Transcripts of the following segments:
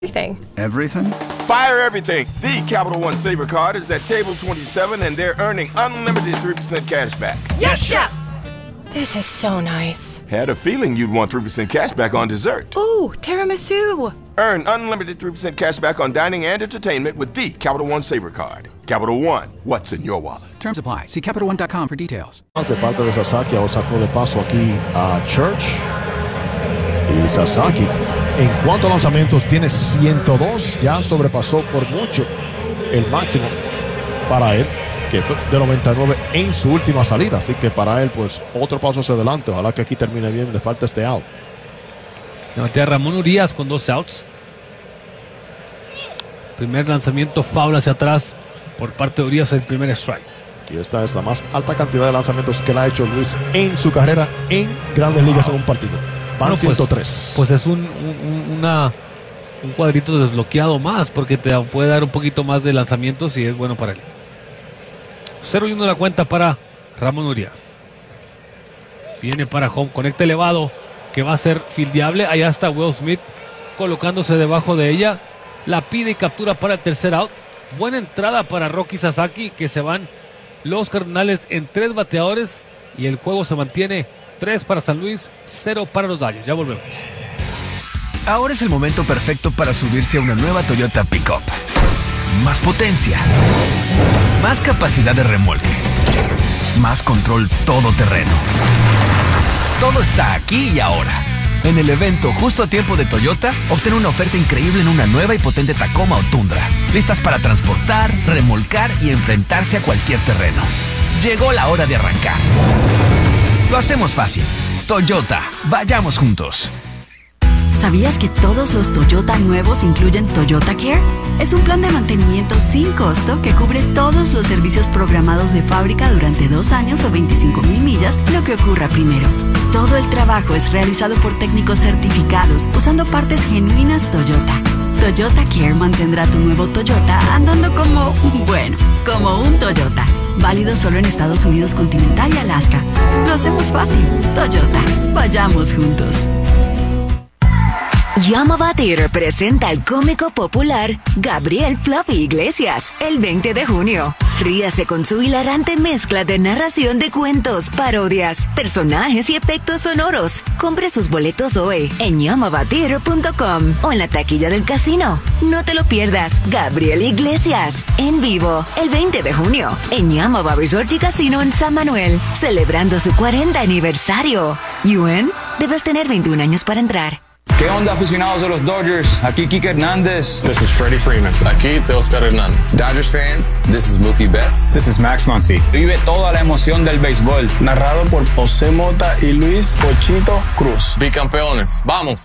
Everything. Everything? Fire everything. The Capital One Saver card is at table 27 and they're earning unlimited 3% cash back. Yes, Chef! This is so nice. Had a feeling you'd want 3% cash back on dessert. Ooh, tiramisu. Earn unlimited 3% cash back on dining and entertainment with the Capital One Saver card. Capital One, what's in your wallet? Terms apply. See CapitalOne.com for details. De parte de Sasaki, ahora sacó de paso aquí a Church. Y Sasaki, en cuanto a lanzamientos, tiene 102. Ya sobrepasó por mucho el máximo para él, que fue de 99 en su última salida. Así que para él, pues, otro paso hacia adelante. Ojalá que aquí termine bien. Le falta este out. Levanté a Ramón Urias con 2 outs. Primer lanzamiento foul hacia atrás por parte de Urias, el primer strike. Y esta es la más alta cantidad de lanzamientos que le ha hecho Luis en su carrera en Grandes Ligas en un partido. Van 103. Pues es un cuadrito desbloqueado más, porque te puede dar un poquito más de lanzamientos y es bueno para él. 0-1 la cuenta para Ramón Urias. Viene para home, conecta elevado, que va a ser fildeable. Allá está Will Smith colocándose debajo de ella. La pide y captura para el tercer out. Buena entrada para Rocky Sasaki, que se van los Cardenales en 3 bateadores y el juego se mantiene 3 para San Luis, 0 para los Dodgers. Ya volvemos. Ahora es el momento perfecto para subirse a una nueva Toyota Pickup. Más potencia, más capacidad de remolque, más control todoterreno. Todo está aquí y ahora. En el evento Justo a Tiempo de Toyota, obtén una oferta increíble en una nueva y potente Tacoma o Tundra. Listas para transportar, remolcar y enfrentarse a cualquier terreno. Llegó la hora de arrancar. Lo hacemos fácil. Toyota, vayamos juntos. ¿Sabías que todos los Toyota nuevos incluyen Toyota Care? Es un plan de mantenimiento sin costo que cubre todos los servicios programados de fábrica durante 2 años o 25,000 millas, lo que ocurra primero. Todo el trabajo es realizado por técnicos certificados usando partes genuinas Toyota. Toyota Care mantendrá tu nuevo Toyota andando como un Toyota. Válido solo en Estados Unidos continental y Alaska. Lo hacemos fácil. Toyota. Vayamos juntos. Yamava Theater presenta al cómico popular Gabriel Fluffy Iglesias el 20 de junio. Ríase con su hilarante mezcla de narración de cuentos, parodias, personajes y efectos sonoros. Compre sus boletos hoy en yamavatheater.com o en la taquilla del casino. No te lo pierdas. Gabriel Iglesias en vivo el 20 de junio en Yamava Resort y Casino en San Manuel, celebrando su 40 aniversario. ¿Yuen? Debes tener 21 años para entrar. ¿Qué onda, aficionados de los Dodgers? Aquí Kike Hernández. This is Freddie Freeman. Aquí Teoscar Hernández. Dodgers fans, this is Mookie Betts. This is Max Muncy. Vive toda la emoción del béisbol. Narrado por José Mota y Luis Pochito Cruz. Bicampeones, ¡vamos!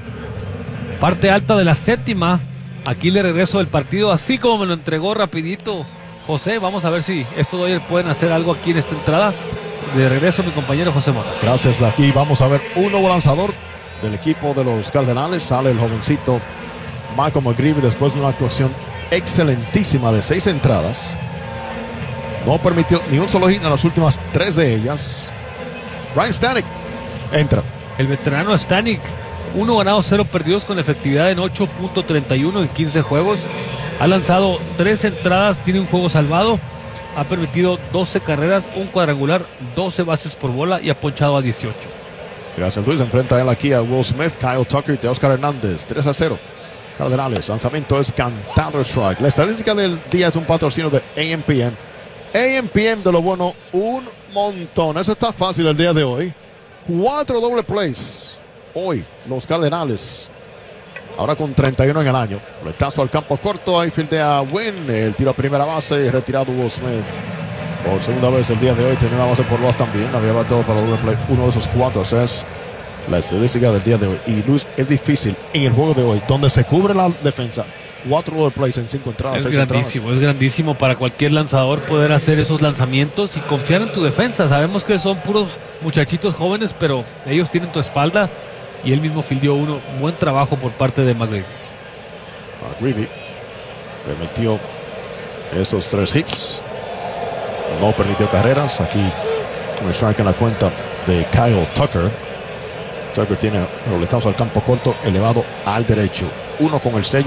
Parte alta de la séptima. Aquí le regreso el partido así como me lo entregó rapidito José. Vamos a ver si estos Dodgers pueden hacer algo aquí en esta entrada. De regreso mi compañero José Mota. Gracias. Aquí vamos a ver un nuevo lanzador del equipo de los Cardenales. Sale el jovencito Malcolm McGreevy después de una actuación excelentísima de 6 entradas. No permitió ni un solo hit en las últimas 3 de ellas. Ryan Stanek entra. El veterano Stanek, 1 ganado, 0 perdidos con efectividad en 8.31 en 15 juegos. Ha lanzado 3 entradas, tiene un juego salvado. Ha permitido 12 carreras, un cuadrangular, 12 bases por bola y ha ponchado a 18. Gracias, Luis. Enfrenta él aquí a Will Smith, Kyle Tucker y Teoscar Hernández. 3-0. Cardenales. Lanzamiento es cantado strike. La estadística del día es un patrocinio de AMPM. AMPM de lo bueno, un montón. Eso está fácil el día de hoy. 4 doble plays. Hoy, los Cardenales. Ahora con 31 en el año. Fletazo al campo corto. Ahí fildea Wynn. El tiro a primera base. Retirado Will Smith. Por segunda vez el día de hoy tenía una base por bolas también. Había bateado para doble play. Uno de esos 4. Esa es la estadística del día de hoy. Y Luis, es difícil en el juego de hoy, donde se cubre la defensa. 4 doble plays en 5 entradas. Es grandísimo, es grandísimo para cualquier lanzador poder hacer esos lanzamientos y confiar en tu defensa. Sabemos que son puros muchachitos jóvenes, pero ellos tienen tu espalda. Y él mismo fildeó uno. Buen trabajo por parte de McGreevy. McGreevy permitió esos 3 hits. No permitió carreras. Aquí un strike en la cuenta de Kyle Tucker. Tucker tiene roletazo al campo corto, elevado al derecho. uno con el sello